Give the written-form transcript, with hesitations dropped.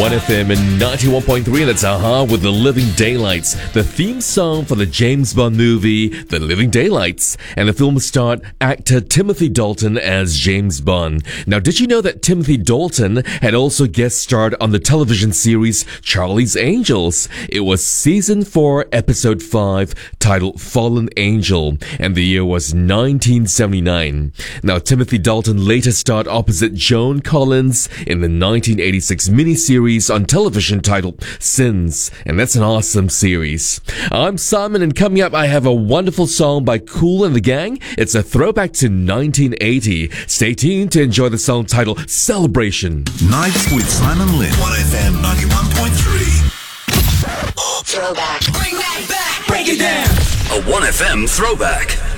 1FM and 91.3, that's AHA with The Living Daylights, the theme song for the James Bond movie, The Living Daylights. And the film starred actor Timothy Dalton as James Bond. Now, did you know that Timothy Dalton had also guest starred on the television series Charlie's Angels? It was season 4, episode 5, titled Fallen Angel, and the year was 1979. Now, Timothy Dalton later starred opposite Joan Collins in the 1986 miniseries on television titled Sins, and that's an awesome series. I'm Simon, and coming up I have a wonderful song by Kool and the Gang. It's a throwback to 1980. Stay tuned to enjoy the song titled Celebration. Nights with Simon Lynn. 1FM 91.3. Throwback. Bring that back. Break it down. A 1FM throwback.